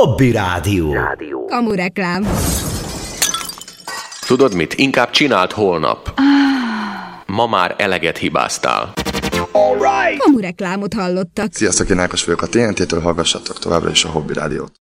Hobby Rádió. Kamureklám. Tudod mit? Inkább csináld holnap. Ma már eleget hibáztál. Kamureklámot hallottak. Sziasztok, én Ákos vagyok a TNT-től, hallgassatok továbbra is a Hobby Rádiót.